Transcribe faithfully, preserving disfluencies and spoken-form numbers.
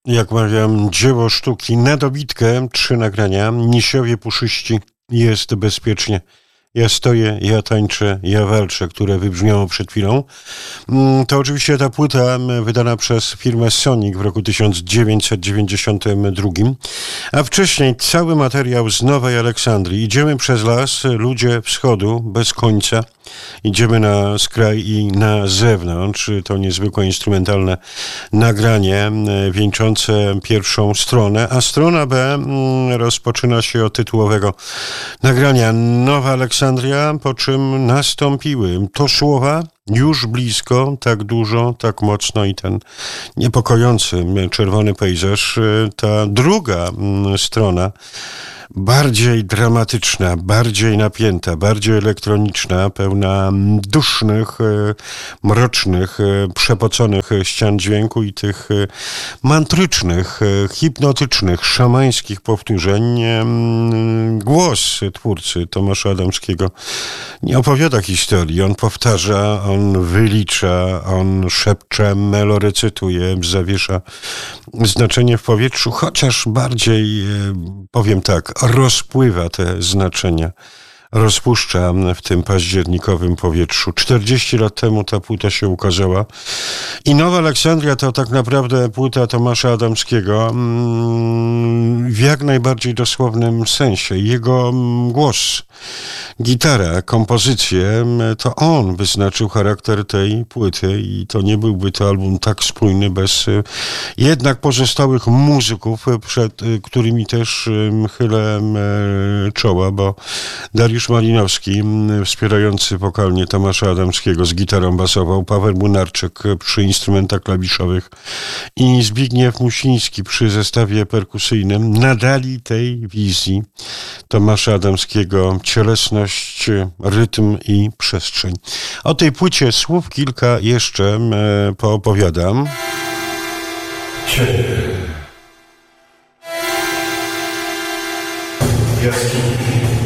Jak mawiam, dzieło sztuki na dobitkę, trzy nagrania, Nisiowie puszyści, Jest bezpiecznie, Ja stoję, ja tańczę, ja walczę, które wybrzmiało przed chwilą. To oczywiście ta płyta wydana przez firmę Sonic w roku tysiąc dziewięćset dziewięćdziesiątym drugim, a wcześniej cały materiał z Nowej Aleksandrii. Idziemy przez las, ludzie wschodu, bez końca. Idziemy na skraj i na zewnątrz. To niezwykłe instrumentalne nagranie wieńczące pierwszą stronę, a strona B rozpoczyna się od tytułowego nagrania Nowa Aleksandria, po czym nastąpiły to słowa już blisko, tak dużo, tak mocno i ten niepokojący czerwony pejzaż. Ta druga strona bardziej dramatyczna, bardziej napięta, bardziej elektroniczna, pełna dusznych, mrocznych, przepoconych ścian dźwięku i tych mantrycznych, hipnotycznych, szamańskich powtórzeń. Głos twórcy Tomasza Adamskiego nie opowiada historii, on powtarza, on wylicza, on szepcze, melorecytuje, zawiesza znaczenie w powietrzu, chociaż bardziej, powiem tak, rozpływa te znaczenia, rozpuszcza w tym październikowym powietrzu. czterdzieści lat temu ta płyta się ukazała i Nowa Aleksandria to tak naprawdę płyta Tomasza Adamskiego w jak najbardziej dosłownym sensie. Jego głos, gitara, kompozycje, to on wyznaczył charakter tej płyty i to nie byłby to album tak spójny bez jednak pozostałych muzyków, przed którymi też chylę czoła, bo Dariusz Malinowski, wspierający wokalnie Tomasza Adamskiego z gitarą basową, Paweł Munarczyk przy instrumentach klawiszowych i Zbigniew Musiński przy zestawie perkusyjnym nadali tej wizji Tomasza Adamskiego cielesność, rytm i przestrzeń. O tej płycie słów kilka jeszcze poopowiadam. Ciebie.